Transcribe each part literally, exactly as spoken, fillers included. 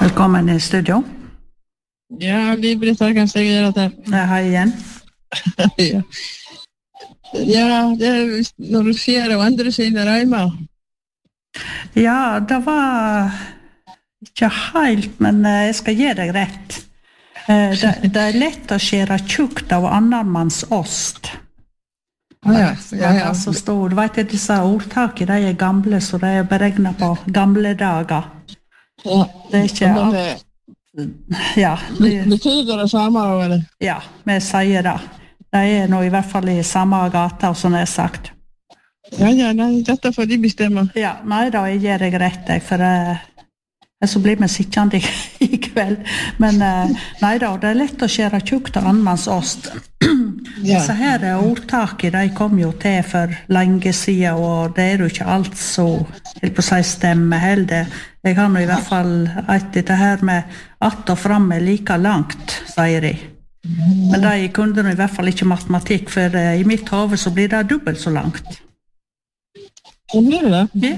Velkommen i studio. Ja, Liv-Britt kanskje jeg gjør det. Ja, hei igjen. ja. ja, det er når du ser og andre sine reimer. Ja, det var ikke helt, men jeg skal gi deg rett. Det, det er lett å skjære tjukt av annen manns ost. Ah, ja, ja, ja. Så stor. Du vet at disse ordtakene, de er gamle, så de er beregnet på gamle dager. Ja, det er ikke alt. Ja, det betyder det samme, eller? Ja, vi sier det. Det er nå i hvert fall i samme gata, som jeg har sagt. Ja, ja, nei, dette får de bestemme. Ja, nei da, jeg gir deg rett, jeg, for uh, så blir vi sittende i, i kveld. Men uh, nei da, det er lett å skjære tjukt av annens ost. Ja. Disse her ordtaket, de kom jo til for lenge siden, og det er jo ikke alt så, helt på seg stemme heller. Jeg har nå i hvert fall et dette her med att og fram er like langt, sier de. Men de kunne nå i hvert fall ikke matematikk, for uh, i mitt hode så blir det dobbelt så langt. Hva blir det? Ja.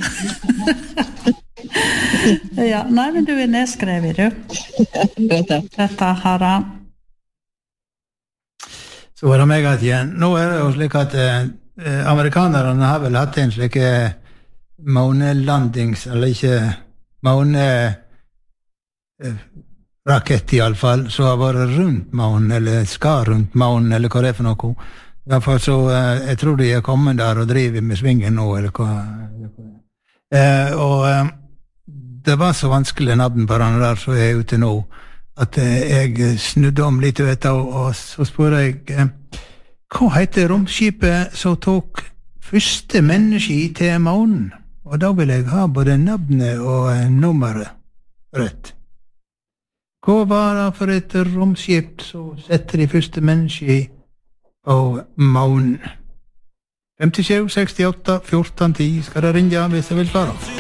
ja, nei, men du er nedskrevet, du. Dette har han. Så var det meg at igjen. Nå er det jo slik at eh, amerikanerne har vel hatt en slik eh, månelandings, eller ikke måne eh, rakett i alle fall, så har vært rundt månen, eller skal rundt månen, eller hva det er for noe. I hvert fall så, eh, jeg tror de er kommet der og driver med svingen nå, eller hva. Eh, og eh, det var så vanskelig navn på den der som er ute nå, at jeg snudde om litt vet, og, og så spør jeg eh, hva heter romskipet som tok første menneske til månen? Og da vil jeg ha både navnet og eh, nummeret rett. Hva var det for et romskip som setter de første menneske på månen? femtisju, sekstiåtte, fjorten, ti skal det ringe hvis jeg vil svare.